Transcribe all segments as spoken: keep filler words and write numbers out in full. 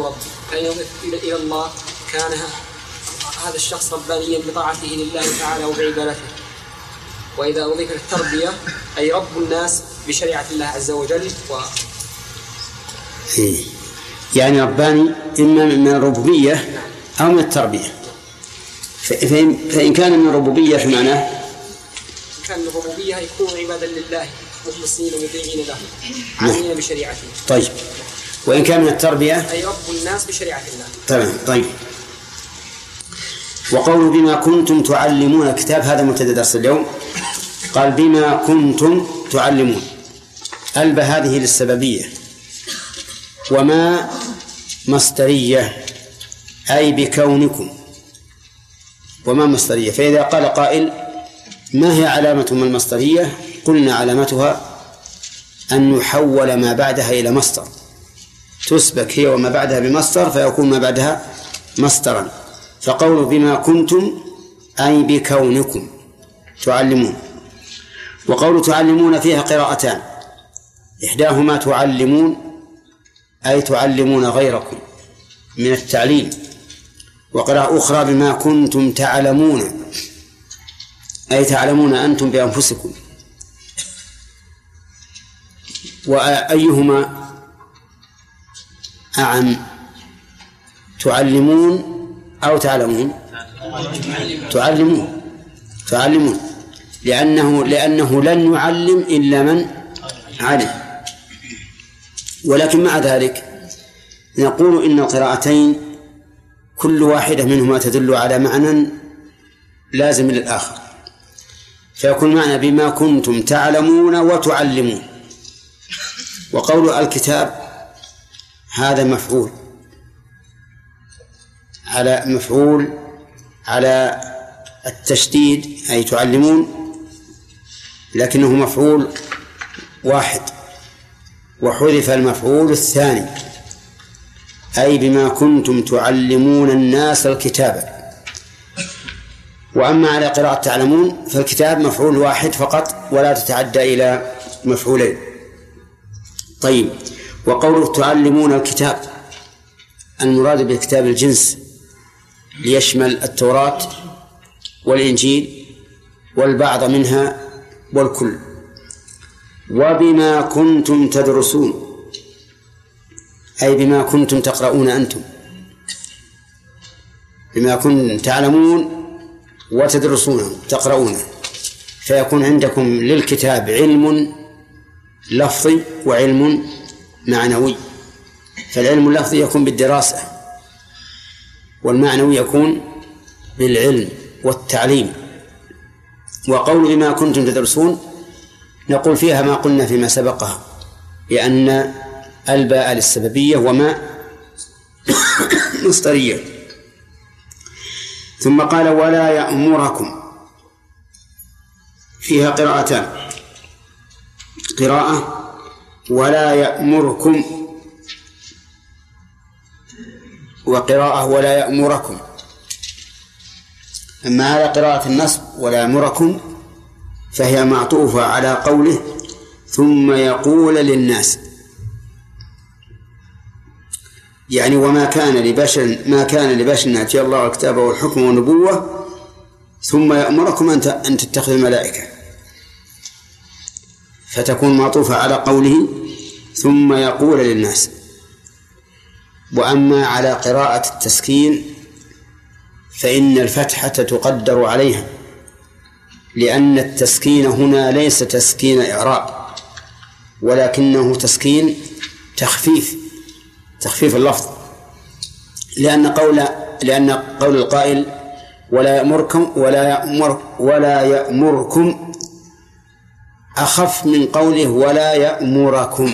المربي فإن يضيف إلى الله كان هذا الشخص ربانيا بطاعته لله تعالى وبعبادته. وإذا أضيف للتربية أي رب الناس بشريعة الله عز وجل و... يعني رباني إما من الربوبية أو من التربية. فإن, فإن كان من الربوبية في معناه كان من الربوبية يكون عبادا لله مخلصين ومطيعين له عاملين بشريعته. طيب وإن كان من التربية أي رب الناس بشريعة الله. تمام. طيب وقول بما كنتم تعلمون الكتاب هذا مبتدأ درس اليوم. قال بما كنتم تعلمون ألبى هذه للسببية وما مصدرية أي بكونكم وما مصدرية. فإذا قال قائل ما هي علامة ما المصدرية قلنا علامتها أن يحول ما بعدها إلى مصدر تسبك هي وما بعدها بمصدر فيكون ما بعدها مصدرا. فقول بما كنتم أي بكونكم تعلمون. وقول تعلمون فيها قراءتان إحداهما تعلمون أي تعلمون غيركم من التعليم وقراءة أخرى بما كنتم تعلمون أي تعلمون أنتم بأنفسكم. وأيهما أعم تعلمون أو تعلمون تعلمون تعلمون لأنه لأنه لن يعلم إلا من علم. ولكن مع ذلك نقول إن القراءتين كل واحدة منهما تدل على معنى لازم للآخر فيكون معنى بما كنتم تعلمون وتعلمون. وقول الكتاب هذا مفعول على مفعول على التشديد أي تعلمون لكنه مفعول واحد وحذف المفعول الثاني أي بما كنتم تعلمون الناس الكتاب. وأما على قراءة تعلمون فالكتاب مفعول واحد فقط ولا تتعدى إلى مفعولين. طيب وقوله تعلمون الكتاب المراد بالكتاب الجنس ليشمل التوراة والإنجيل والبعض منها والكل. وبما كنتم تدرسون أي بما كنتم تقرؤون أنتم بما كنتم تعلمون وتدرسونه تقرؤونه فيكون عندكم للكتاب علم لفظي وعلم معنوي. فالعلم اللفظي يكون بالدراسة والمعنوي يكون بالعلم والتعليم. وقول بما كنتم تدرسون نقول فيها ما قلنا فيما سبقها لأن الباء للسببية وما مصدرية. ثم قال ولا يأمركم فيها قراءتان قراءة ولا يأمركم وقراءة ولا يأمركم. أما على قراءة النصب ولا يأمركم فهي معطوفة على قوله ثم يقول للناس يعني وما كان لبشر ما كان لبشر أن يأتي الله الكتاب والحكم والنبوة ثم يأمركم أن تتخذوا الملائكة فتكون معطوفة على قوله ثم يقول للناس. وأما على قراءة التسكين فإن الفتحة تقدر عليها لأن التسكين هنا ليس تسكين إعراب ولكنه تسكين تخفيف تخفيف اللفظ لأن قول لأن قول القائل ولا يأمركم ولا يأمر ولا يأمركم أخف من قوله ولا يأمركم.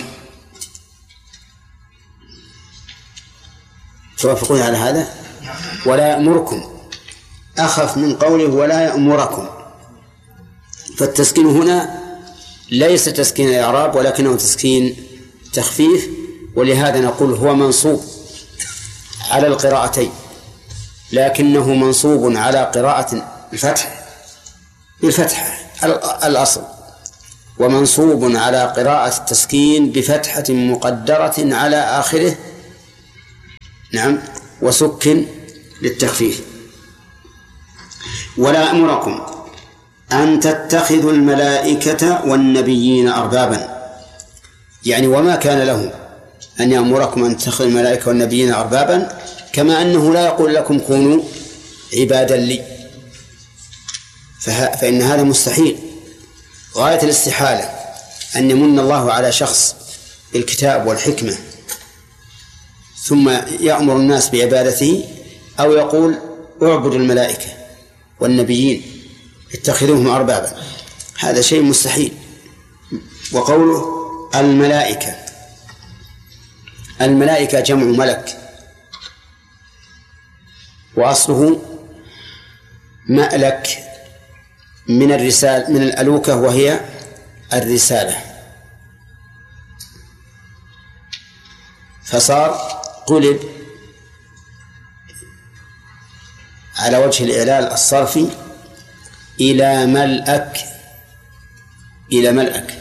توافقون على هذا؟ ولا يأمركم أخف من قوله ولا يأمركم. فالتسكين هنا ليس تسكين إعراب ولكنه تسكين تخفيف ولهذا نقول هو منصوب على القراءتين لكنه منصوب على قراءة الفتح بالفتح الأصل ومنصوب على قراءة التسكين بفتحة مقدرة على آخره نعم، وسكن للتخفيف. ولا أمركم أن تتخذوا الملائكة والنبيين أربابا، يعني وما كان له أن يأمركم أن تتخذوا الملائكة والنبيين أربابا، كما أنه لا يقول لكم كونوا عبادا لي، فإن هذا مستحيل غاية الاستحالة أن يمن الله على شخص بالكتاب والحكمة ثم يأمر الناس بعبادته، أو يقول اعبدوا الملائكة والنبيين اتخذوهم أربابا، هذا شيء مستحيل. وقوله الملائكة، الملائكة جمع ملك، وأصله مألك من الرسالة، من الألوكة وهي الرسالة، فصار قلب على وجه الإعلال الصرفي إلى ملأك، إلى ملأك،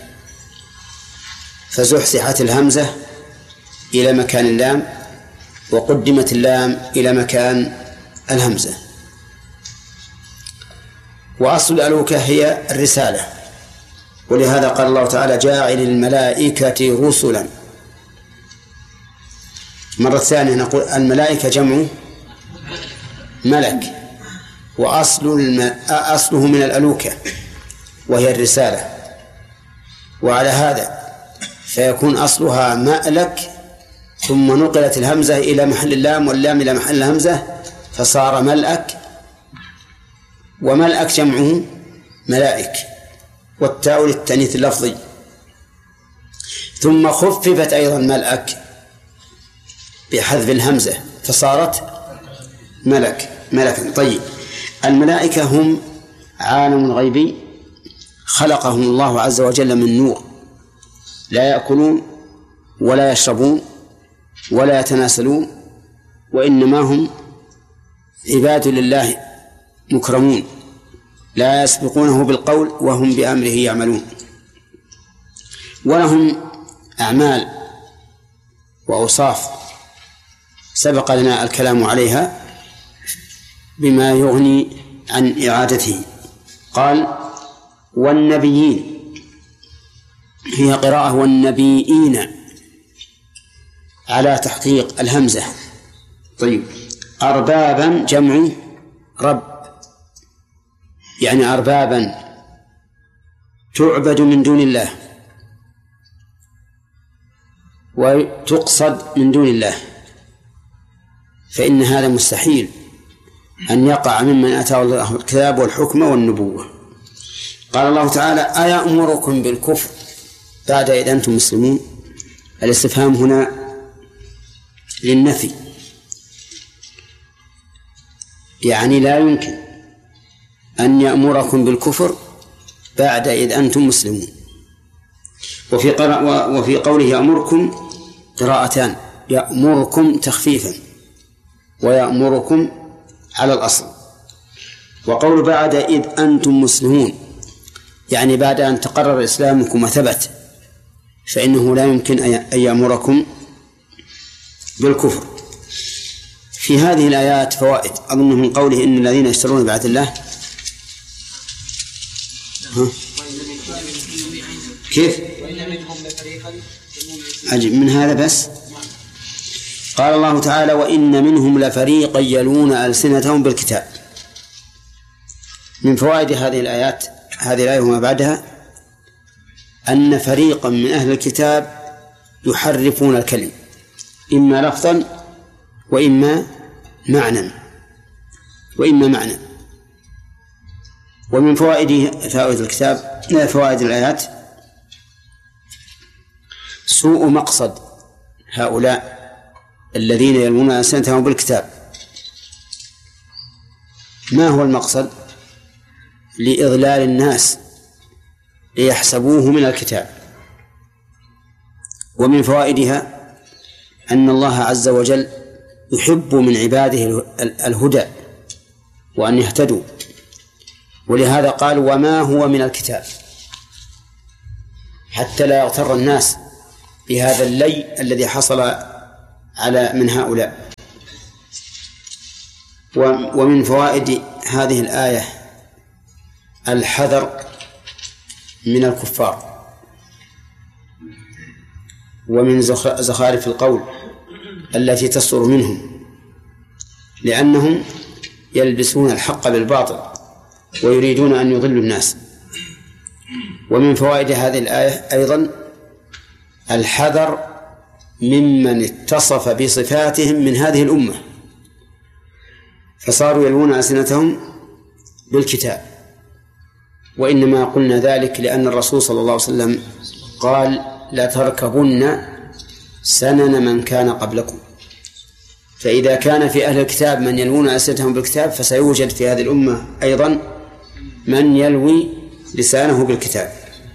فزحزحت الهمزة إلى مكان اللام وقدمت اللام إلى مكان الهمزة. وأصل الألوكة هي الرسالة، ولهذا قال الله تعالى جاعل الملائكة رسلا. مرة ثانية نقول الملائكة جمع ملك، وأصل الم... أصله من الألوكة وهي الرسالة، وعلى هذا فيكون أصلها مألك ثم نقلت الهمزة إلى محل اللام واللام إلى محل الهمزة فصار ملأك، وملأك جمعه ملائك، والتاء للتأنيث اللفظي. ثم خففت أيضا ملأك بحذف الهمزة فصارت ملك ملكا. طيب، الملائكة هم عالم غيبي خلقهم الله عز وجل من نور، لا يأكلون ولا يشربون ولا يتناسلون، وإنما هم عباد لله مكرمون لا يسبقونه بالقول وهم بأمره يعملون، ولهم أعمال وأوصاف سبق لنا الكلام عليها بما يغني عن إعادته. قال والنبيين، هي قراءة والنبيين على تحقيق الهمزة. طيب، أربابا جمع رب، يعني أربابا تعبد من دون الله وتقصد من دون الله، فإن هذا مستحيل أن يقع ممن أتاه الله الكتاب والحكم والنبوة. قال الله تعالى أيأمركم بالكفر بعد إذ أنتم مسلمون؟ الاستفهام هنا للنفي، يعني لا يمكن أن يأمركم بالكفر بعد إذ أنتم مسلمون. وفي, وفي قوله يأمركم قراءتان، يأمركم تخفيفا ويأمركم على الأصل. وقول بعد إذ أنتم مسلمون يعني بعد أن تقرر إسلامكم وثبت، فإنه لا يمكن أن يأمركم بالكفر. في هذه الآيات فوائد أظن من قوله إن الذين يشترون بعهد الله، كيف عجب من هذا. بس قال الله تعالى وإن منهم لفريقا يلون ألسنتهم بالكتاب. من فوائد هذه الآيات، هذه الآية وما بعدها، أن فريقا من أهل الكتاب يحرفون الكلم إما لفظا وإما معنى وإما معنى. ومن فوائد فوائد الكتاب فوائد الآيات سوء مقصد هؤلاء الذين يلون ألسنتهم بالكتاب. ما هو المقصد؟ لإضلال الناس ليحسبوه من الكتاب. ومن فوائدها أن الله عز وجل يحب من عباده الهدى وأن يهتدوا، ولهذا قال وما هو من الكتاب، حتى لا يغتر الناس بهذا اللي الذي حصل على من هؤلاء. ومن فوائد هذه الآية الحذر من الكفار، ومن زخارف القول التي تصدر منهم، لأنهم يلبسون الحق بالباطل ويريدون أن يضلوا الناس. ومن فوائد هذه الآية أيضا الحذر ممن اتصف بصفاتهم من هذه الأمة فصاروا يلوون ألسنتهم بالكتاب. وإنما قلنا ذلك لأن الرسول صلى الله عليه وسلم قال لا تركبن سنن من كان قبلكم، فإذا كان في أهل الكتاب من يلوون ألسنتهم بالكتاب فسيوجد في هذه الأمة أيضا من يلوي لسانه بالكتاب.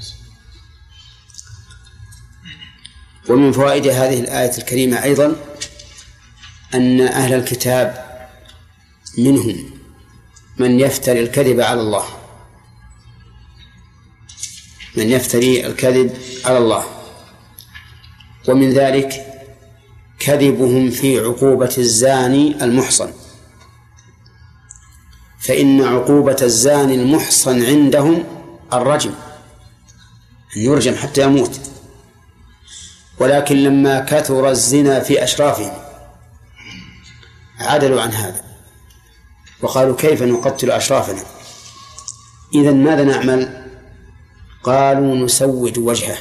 ومن فوائد هذه الآية الكريمة أيضا أن أهل الكتاب منهم من يفتري الكذب على الله من يفتري الكذب على الله ومن ذلك كذبهم في عقوبة الزاني المحصن، فإن عقوبة الزاني المحصن عندهم الرجم، أن يرجم حتى يموت. ولكن لما كثر الزنا في أشرافهم عدلوا عن هذا وقالوا كيف نقتل أشرافنا؟ إذن ماذا نعمل؟ قالوا نسود وجهه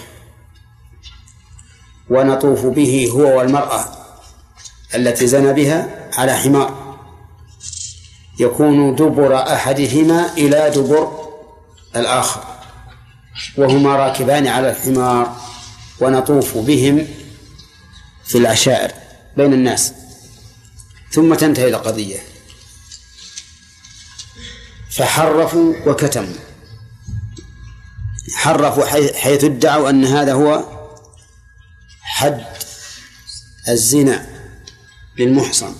ونطوف به هو والمرأة التي زنى بها على حمار يكون دبر أحدهما إلى دبر الآخر وهما راكبان على الحمار ونطوف بهم في العشائر بين الناس، ثم تنتهي القضية. فحرفوا وكتموا، حرفوا حيث ادعوا أن هذا هو حد الزنا للمحصن،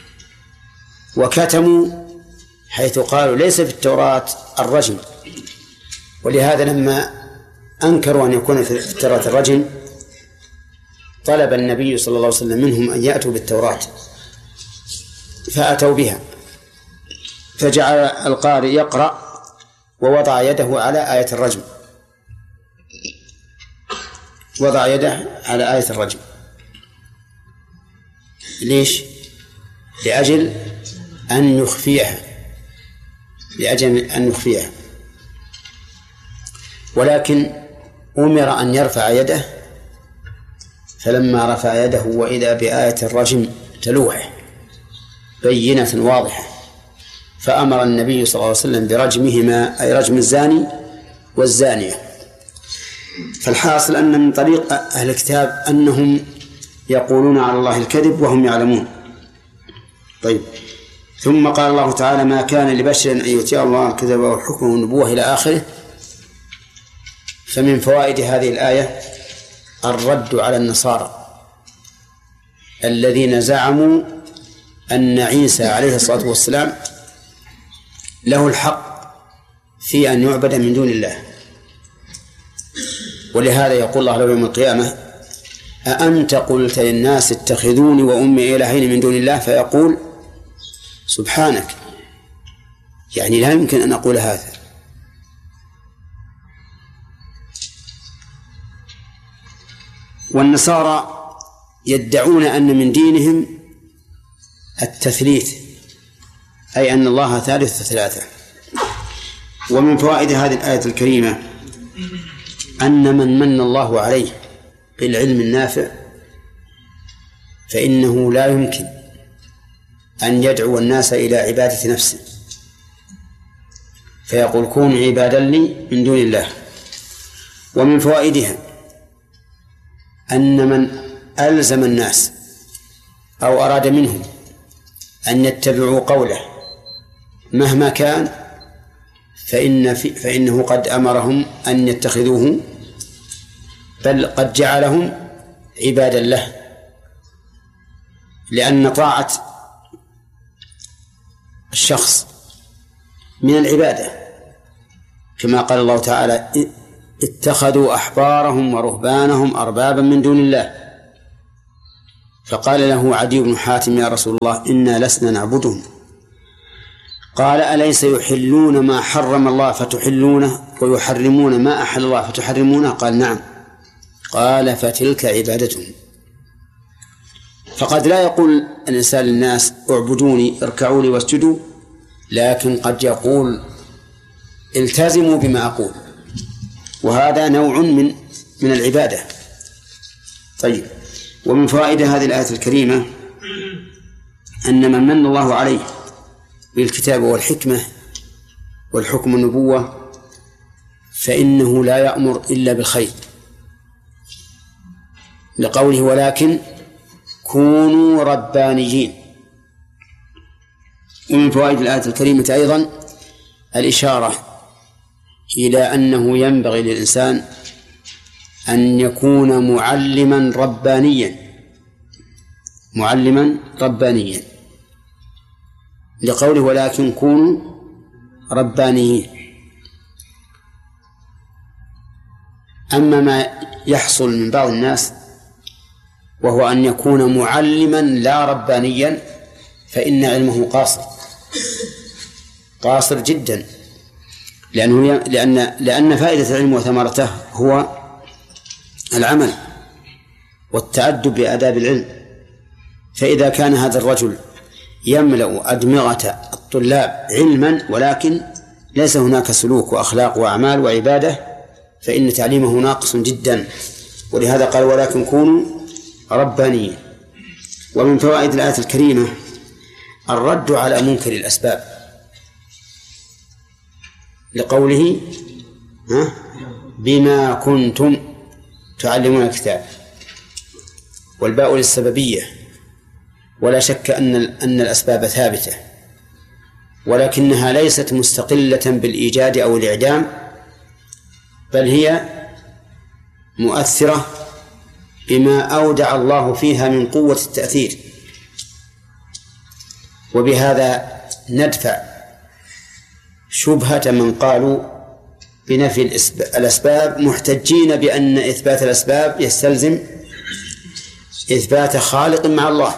وكتموا حيث قالوا ليس في التوراة الرجم. ولهذا لما أنكروا أن يكون في التوراة الرجم طلب النبي صلى الله عليه وسلم منهم أن يأتوا بالتوراة فأتوا بها، فجعل القارئ يقرأ ووضع يده على آية الرجم وضع يده على آية الرجم. ليش؟ لأجل أن يخفيها لأجل أن يخفيها ولكن أمر أن يرفع يده، فلما رفع يده وإذا بآية الرجم تلوح بينة واضحة، فأمر النبي صلى الله عليه وسلم برجمهما، أي رجم الزاني والزانية. فالحاصل أن من طريق أهل الكتاب أنهم يقولون على الله الكذب وهم يعلمون. طيب، ثم قال الله تعالى ما كان لبشر أن يؤتيه الله الكتاب والحكم والنبوة إلى آخره. فمن فوائد هذه الآية الرد على النصارى الذين زعموا أن عيسى عليه الصلاة والسلام له الحق في أن يعبد من دون الله. ولهذا يقول الله له يوم القيامة أأنت قلت للناس اتخذوني وأمي إلهين من دون الله؟ فيقول سبحانك، يعني لا يمكن أن أقول هذا. والنصارى يدعون أن من دينهم التثليث، أي أن الله ثالث ثلاثة. ومن فوائد هذه الآية الكريمة أن من من الله عليه بالعلم النافع فإنه لا يمكن أن يدعو الناس إلى عبادة نفسه، فيقول كونوا عبادا لي من دون الله. ومن فوائدها أن من ألزم الناس أو أراد منهم أن يتبعوا قوله مهما كان فإن في فإنه قد أمرهم أن يتخذوه، بل قد جعلهم عبادا له، لأن طاعة الشخص من العبادة، كما قال الله تعالى اتخذوا أحبارهم ورهبانهم أربابا من دون الله. فقال له عدي بن حاتم يا رسول الله إنا لسنا نعبدهم قال أليس يحلون ما حرم الله فتحلونه ويحرمون ما أحل الله فتحرمونه؟ قال نعم. قال فتلك عبادتهم. فقد لا يقول الإنسان للناس اعبدوني اركعوا لي واسجدوا، لكن قد يقول التزموا بما أقول، وهذا نوع من من العبادة. طيب، ومن فوائد هذه الآية الكريمة أن من من الله عليه بالكتاب والحكمة والحكم النبوة فإنه لا يأمر إلا بالخير، لقوله ولكن كونوا ربانيين. ومن فوائد الآية الكريمة أيضا الإشارة إلى أنه ينبغي للإنسان أن يكون معلما ربانيا معلما ربانيا لقوله ولكن كونوا ربانيين. أما ما يحصل من بعض الناس وهو أن يكون معلما لا ربانيا فإن علمه قاصر قاصر جدا، لأنه لأن لأن فائدة العلم وثمرته هو العمل والتأدب بآداب العلم. فإذا كان هذا الرجل يملأ أدمغة الطلاب علما ولكن ليس هناك سلوك وأخلاق وأعمال وعبادة فإن تعليمه ناقص جدا، ولهذا قال ولكن كونوا ربانيين. ومن فوائد الآية الكريمة الرد على منكر الأسباب لقوله بما كنتم تعلمون الكتاب، والباء للسببية، ولا شك أن أن الأسباب ثابتة ولكنها ليست مستقلة بالإيجاد أو الإعدام، بل هي مؤثرة بما أودع الله فيها من قوة التأثير. وبهذا ندفع شبهة من قالوا بنفي الأسباب محتجين بأن إثبات الأسباب يستلزم إثبات خالق مع الله،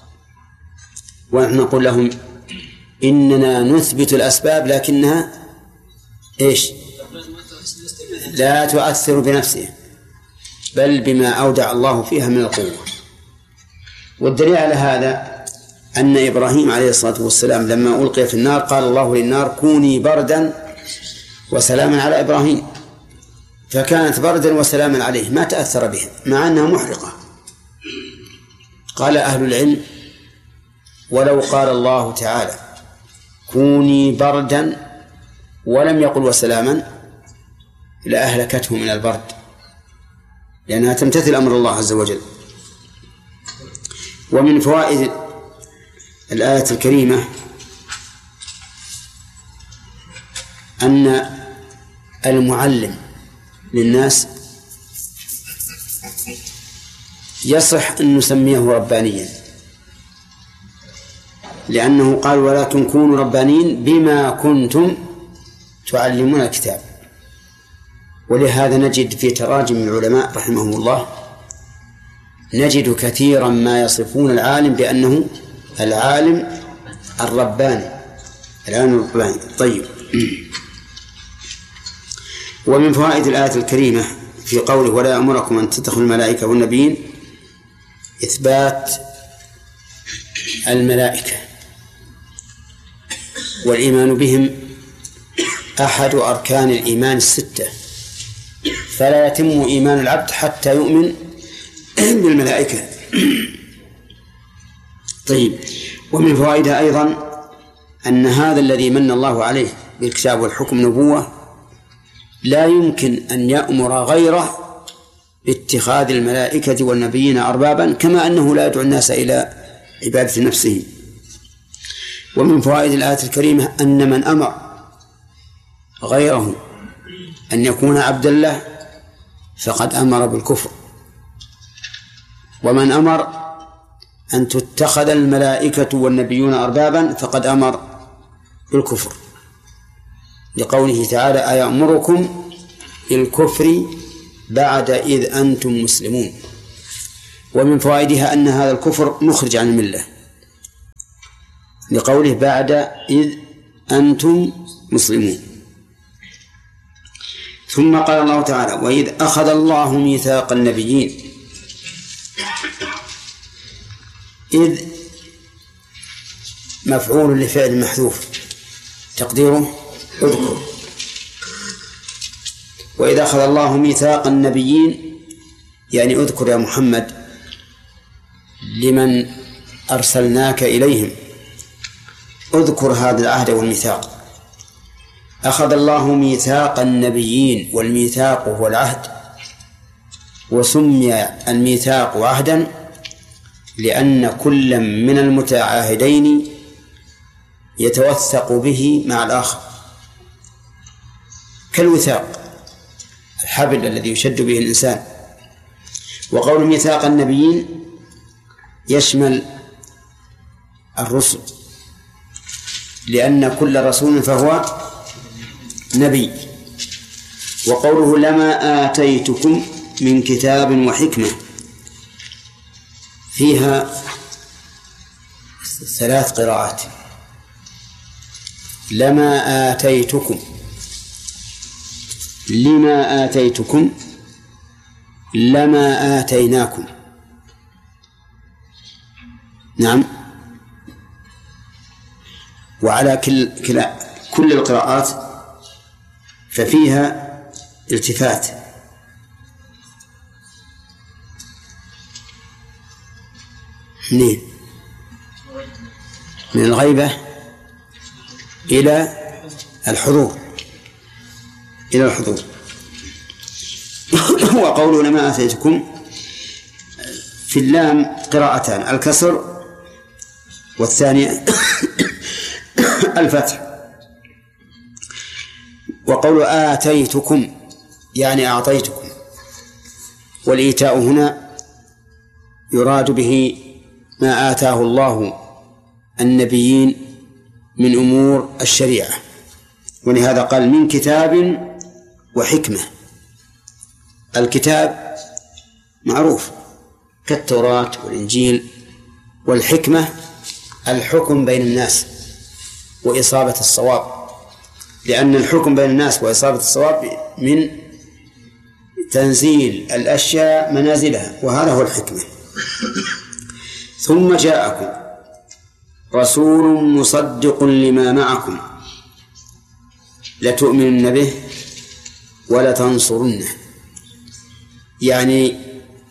ونحن نقول لهم إننا نثبت الأسباب لكنها إيش؟ لا تؤثر بنفسها بل بما أودع الله فيها من القوة. والدليل على هذا أن إبراهيم عليه الصلاة والسلام لما ألقي في النار قال الله للنار كوني بردا وسلاما على إبراهيم، فكانت بردا وسلاما عليه ما تأثر به مع أنها محرقة. قال أهل العلم ولو قال الله تعالى كوني بردا ولم يقل وسلاما لأهلكته من البرد، لأنها تمتثل أمر الله عز وجل. ومن فوائد الآية الكريمة أن المعلم للناس يصح أن نسميه ربانيا، لأنه قال ولكن كونوا ربانيين بما كنتم تعلمون الكتاب. ولهذا نجد في تراجم العلماء رحمهم الله نجد كثيرا ما يصفون العالم بأنه العالم الرباني العالم الرباني. طيب، ومن فوائد الآية الكريمة في قوله ولا يأمركم أن تتخذوا الملائكة والنبيين إثبات الملائكة والإيمان بهم أحد أركان الإيمان الستة، فلا يتم إيمان العبد حتى يؤمن بالملائكة. طيب، ومن فوائدها أيضا أن هذا الذي من الله عليه بالكتاب والحكم نبوة لا يمكن أن يأمر غيره باتخاذ الملائكة والنبيين أربابا، كما أنه لا يدعو الناس إلى عبادة نفسه. ومن فوائد الآية الكريمة أن من أمر غيره أن يكون عبدا له فقد أمر بالكفر، ومن أمر أن تتخذ الملائكة والنبيون أربابا فقد أمر بالكفر، لقوله تعالى أيأمركم بالكفر بعد إذ أنتم مسلمون. ومن فوائدها أن هذا الكفر مخرج عن الملة، لقوله بعد إذ أنتم مسلمون. ثم قال الله تعالى: وإذ أخذ الله ميثاق النبيين. إذ مفعول لفعل محذوف تقديره اذكر. وإذا أخذ الله ميثاق النبيين يعني اذكر يا محمد لمن أرسلناك إليهم، اذكر هذا العهد والميثاق. أخذ الله ميثاق النبيين، والميثاق هو العهد، وسمي الميثاق عهدا لأن كل من المتعاهدين يتوثق به مع الآخر، كالوثاق الحبل الذي يشد به الإنسان. وقول ميثاق النبيين يشمل الرسل، لأن كل رسول فهو نبي. وقوله: لما آتيتكم من كتاب وحكمة، فيها ثلاث قراءات: لما آتيتكم، لما آتيتكم، لما آتيناكم. نعم. وعلى كل كلا كل القراءات ففيها التفات، منين؟ من الغيبة إلى الحضور، إلى الحضور. وقوله لما آتيتكم في اللام قراءتان: الكسر والثانية الفتح. وقول آتيتكم يعني أعطيتكم، والإيتاء هنا يراد به ما آتاه الله النبيين من أمور الشريعة، ولهذا قال من كتاب وحكمة. الكتاب معروف كالتوراة والإنجيل، والحكمة الحكم بين الناس وإصابة الصواب، لأن الحكم بين الناس وإصابة الصواب من تنزيل الأشياء منازلها، وهذا هو الحكمة. ثم جاءكم رسول مصدق لما معكم لتؤمنن به ولتنصرنه، يعني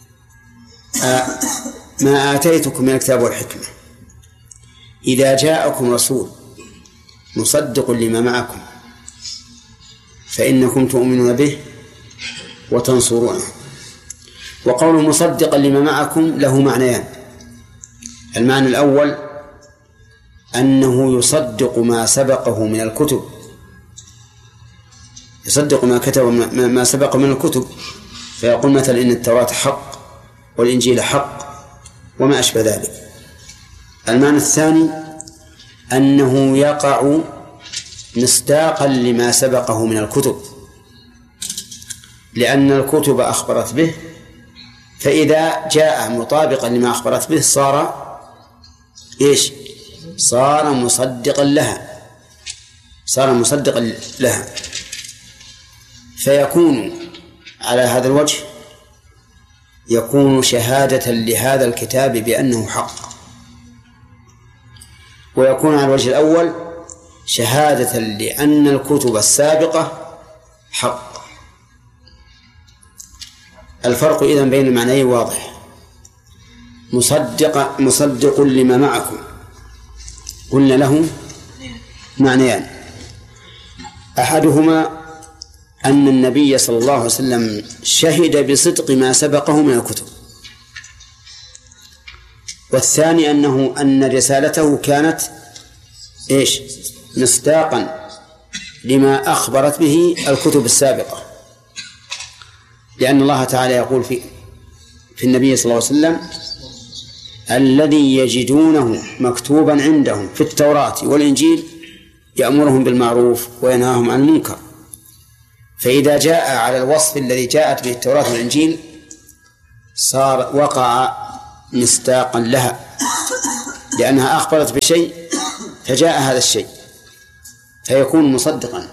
ما آتيتكم من الكتاب والحكمة إذا جاءكم رسول مصدق لما معكم فإنكم تؤمنون به وتنصرونه. وقول مصدقا لما معكم له معنيان: المعنى الأول أنه يصدق ما سبقه من الكتب، يصدق ما كتب ما سبق من الكتب، فيقول مثلا إن التوراة حق والإنجيل حق وما أشبه ذلك. المعنى الثاني أنه يقع مصداقا لما سبقه من الكتب، لأن الكتب أخبرت به، فإذا جاء مطابقا لما أخبرت به صار إيش؟ صار مصدقا لها، صار مصدقا لها. فيكون على هذا الوجه يكون شهادة لهذا الكتاب بأنه حق، ويكون على الوجه الأول شهادة لأن الكتب السابقة حق. الفرق إذن بين المعنيين واضح. مصدق مصدق لما معكم قلنا له معنيان: أحدهما أن النبي صلى الله عليه وسلم شهد بصدق ما سبقه من الكتب، والثاني أنه أن رسالته كانت إيش؟ مصداقا لما أخبرت به الكتب السابقة، لأن الله تعالى يقول في في النبي صلى الله عليه وسلم: الذي يجدونه مكتوبا عندهم في التوراة والإنجيل يأمرهم بالمعروف وينهاهم عن المنكر. فإذا جاء على الوصف الذي جاءت به التوراة والإنجيل صار وقع مصداقا لها، لأنها أخبرت بشيء فجاء هذا الشيء. فيكون مصدقا.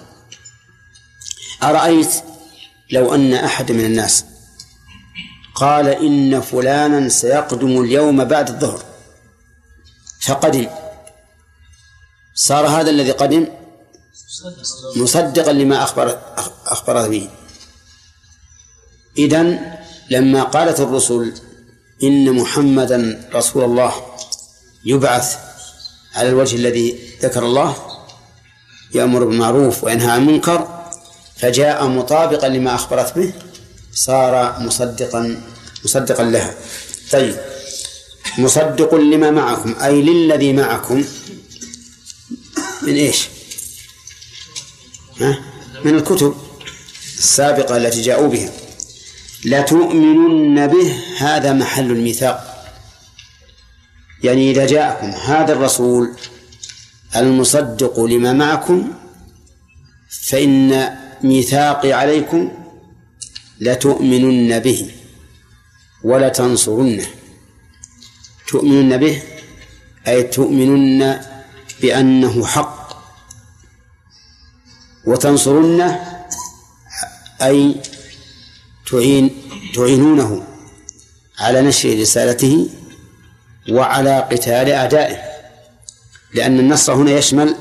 أرأيت لو أن أحد من الناس قال إن فلانا سيقدم اليوم بعد الظهر فقدم، صار هذا الذي قدم مصدقا لما أخبر أخبر به. إذن لما قالت الرسل إن محمدا رسول الله يبعث على الوجه الذي ذكر الله، يأمر بالمعروف وينهى عن المنكر، فجاء مطابقا لما أخبرت به، صار مصدقا مصدقا لها. طيب، مصدق لما معكم أي للذي معكم من إيش؟ ها؟ من الكتب السابقة التي جاءوا بها. لتؤمنن به، هذا محل الميثاق، يعني إذا جاءكم هذا الرسول المصدق لما معكم فإن ميثاقي عليكم لتؤمنن به ولتنصرنه. تؤمنن به أي تؤمنن بأنه حق، وتنصرنه أي تعين تعينونه على نشر رسالته وعلى قتال أعدائه، لأن النصر هنا يشمل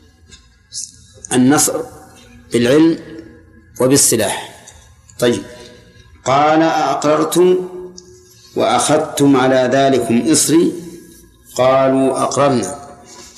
النصر بالعلم وبالسلاح. طيب، قال أأقررتم وأخذتم على ذلكم إصري قالوا أقررنا.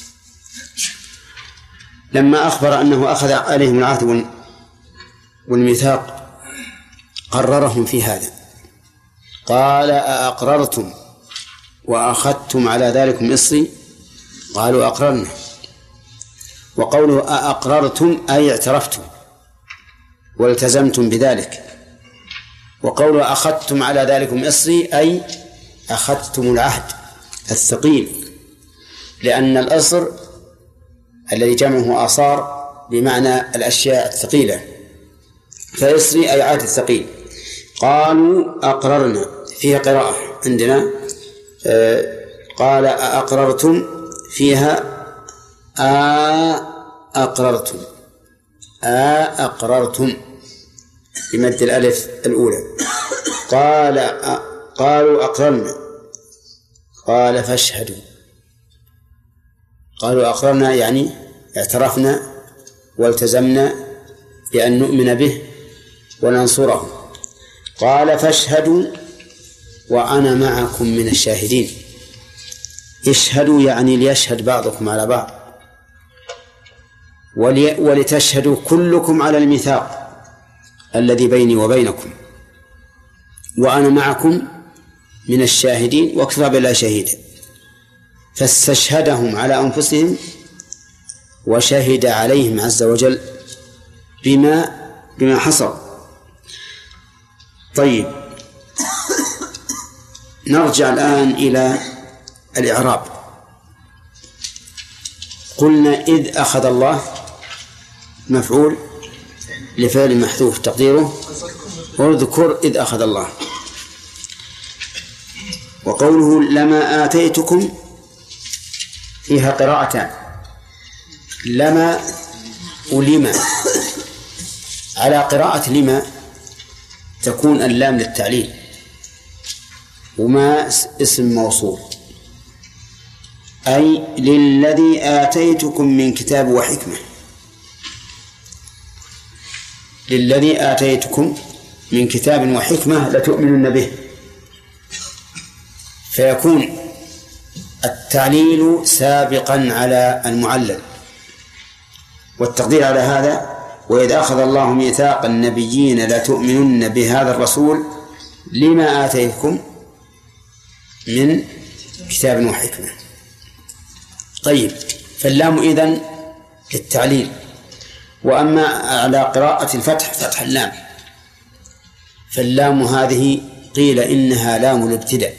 لما أخبر أنه أخذ عليهم العهد والميثاق قررهم في هذا، قال أأقررتم وأخذتم على ذلكم إصري قالوا أقررنا. وقوله أأقررتم أي اعترفتم والتزمتم بذلك، وقوله أخذتم على ذلكم إصري أي أخذتم العهد الثقيل، لأن الإصر الذي جمعه آصار بمعنى الأشياء الثقيلة، فإصري أي عهد الثقيل. قالوا أقررنا، فيها قراءة عندنا آه قال أقررتم، فيها أقررتم أقررتم بمد الألف الأولى. قال أ... قالوا أقررنا، قال فاشهدوا. قالوا أقررنا يعني اعترفنا والتزمنا بأن نؤمن به وننصره. قال فاشهدوا وأنا معكم من الشاهدين. اشهدوا يعني ليشهد بعضكم على بعض، ولي... ولتشهدوا كلكم على الميثاق الذي بيني وبينكم، وأنا معكم من الشاهدين، وكفى بالله شهيدا. فاستشهدهم على أنفسهم وشهد عليهم عز وجل بما بما حصل. طيب، نرجع الآن إلى الإعراب. قلنا إذ أخذ الله مفعول لفعل محذوف تقديره واذكر إذ أخذ الله. وقوله لما آتيتكم فيها قراءتان، لما ولما. على قراءة لما تكون اللام للتعليل، وما اسم موصول، أي للذي آتيتكم من كتاب وحكمة. للذي آتيتكم من كتاب وحكمة لتؤمنن به، فيكون التعليل سابقا على المعلل. والتقدير على هذا وإذ أخذ الله ميثاق النبيين لتؤمنن بهذا الرسول لما آتيتكم من كتاب وحكمة. طيب، فاللام إذن للتعليل. وأما على قراءة الفتح فتح اللام، فاللام هذه قيل إنها لام الابتداء.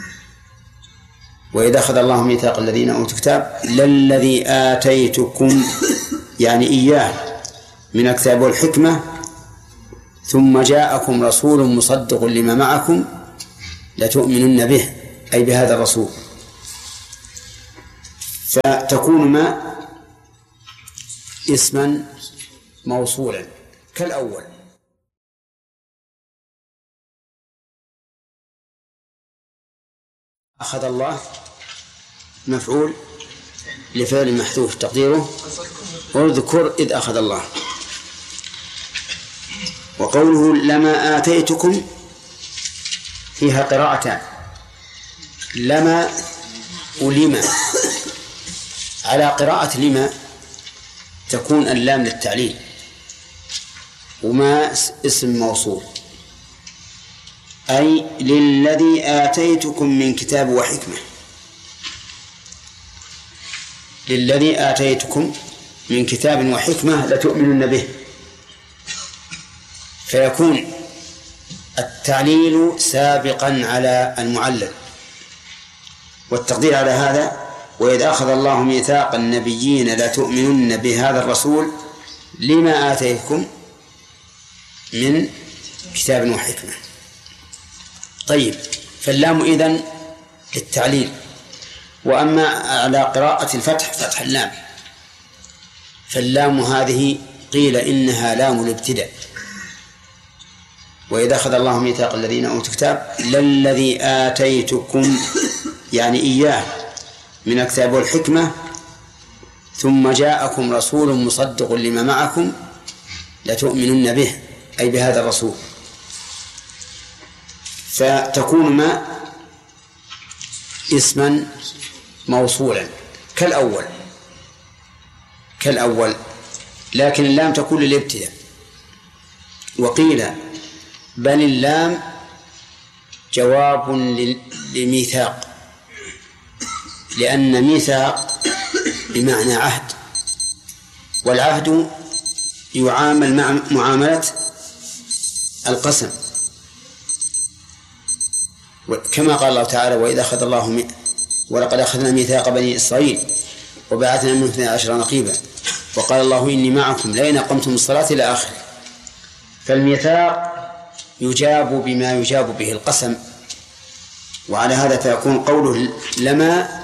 وإذا أخذ الله ميثاق الذين أوتوا الكتاب للذي آتيتكم يعني إياه من الكتاب والحكمة ثم جاءكم رسول مصدق لما معكم لتؤمنن به أي بهذا الرسول. فتكون ما اسما موصولا كالأول. أخذ الله مفعول لفعل محذوف تقديره اذكر إذ أخذ الله. وقوله لما آتيتكم فيها قراءتان، لما ولما. على قراءة لما تكون اللام للتعليل، وما اسم موصول، أي للذي آتيتكم من كتاب وحكمة. للذي آتيتكم من كتاب وحكمة لتؤمنن به، فيكون التعليل سابقا على المعلل. والتقدير على هذا وإذ أخذ الله ميثاق النبيين لتؤمنن بهذا الرسول لما آتيكم من كتاب وحكمة. طيب، فاللام إذن للتعليل. وأما على قراءة الفتح فتح اللام، فاللام هذه قيل إنها لام الابتداء. وإذا أخذ الله ميثاق الذين أوتوا الكتاب للذي آتيتكم يعني إياه من الكتاب والحكمة ثم جاءكم رسول مصدق لما معكم لتؤمنن به، أي بهذا الرسول. فتكون ما اسما موصولا كالأول كالأول لكن اللام تكون للابتداء. وقيل بل اللام جواب لميثاق، لأن ميثاق بمعنى عهد، والعهد يعامل مع معاملة القسم، كما قال الله تعالى وإذا أخذ الله مي... ولقد أخذنا ميثاق بني إسرائيل وبعثنا منهم اثني عشر نقيبا وقال الله إني معكم لئن أقمتم الصلاة إلى آخره. فالميثاق يجاب بما يجاب به القسم، وعلى هذا فيكون قوله لما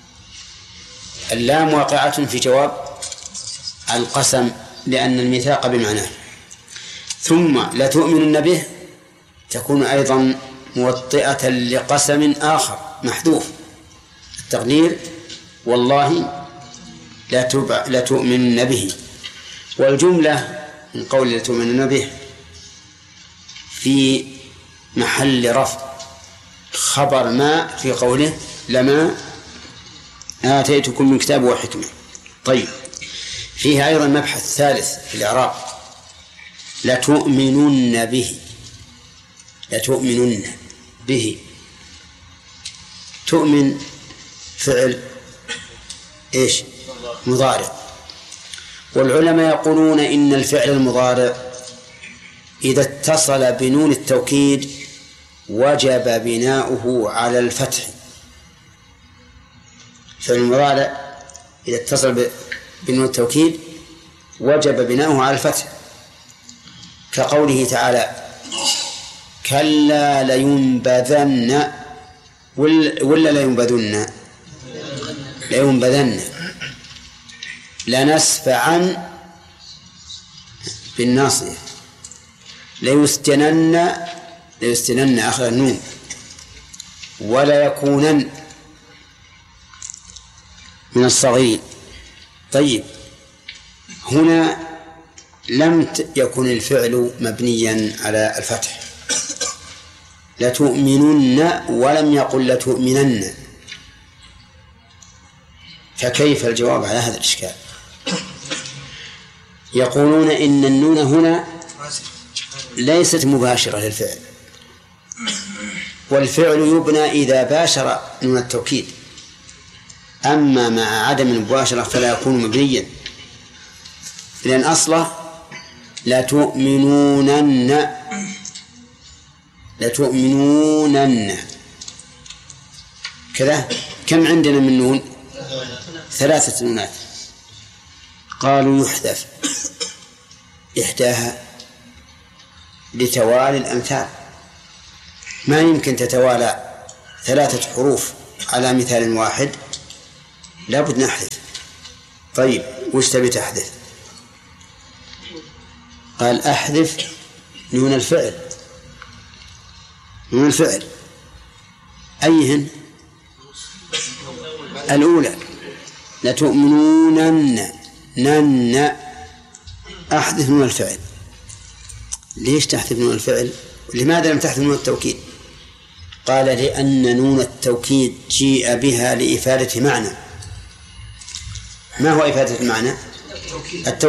اللام واقعة في جواب القسم لأن الميثاق بمعناه. ثم لا تؤمنن به تكون أيضا موطئة لقسم آخر محذوف التقدير والله لا تؤمنن به. والجملة من قول لا تؤمنن به في محل رفع خبر ما في قوله لما آتيتكم من كتاب وحكمة. طيب، فيها أيضا مبحث ثالث في الإعراب، لتؤمنن به لتؤمنن به. تؤمن فعل إيش؟ مضارع. والعلماء يقولون إن الفعل المضارع إذا اتصل بنون التوكيد وجب بناؤه على الفتح. فعل المضارع إذا اتصل بنون التوكيد وجب بناؤه على الفتح، كقوله تعالى كلا لينبذن ولا لينبذن لينبذن لنسفعا بالناصية ليسجنن ليسجنن آخر النون ولا يكونن من الصغيرين. طيب، هنا لم يكن الفعل مبنيا على الفتح، لتؤمنن ولم يقل لتؤمنن، فكيف الجواب على هذا الإشكال؟ يقولون إن النون هنا ليست مباشرة للفعل، والفعل يبنى إذا باشر نون التوكيد، أما مع عدم المباشرة فلا يكون مبنيا، لأن أصله لتؤمنونن لتؤمنونن كذا. كم عندنا من نون؟ ثلاثة نونات. قالوا يحذف إحداها لتوالي الأمثال، ما يمكن تتوالى ثلاثة حروف على مثال واحد، لا بد نحذف. طيب، وش تبي تحذف؟ قال أحذف نون الفعل. نون الفعل أيهن؟ الأولى لتؤمنونن نن، أحذف نون الفعل. ليش تحذف نون الفعل؟ لماذا لم تحذف نون التوكيد؟ قال لأن نون التوكيد جيء بها لإفادة معنى. ما هو إفادة المعنى؟ التوكيد.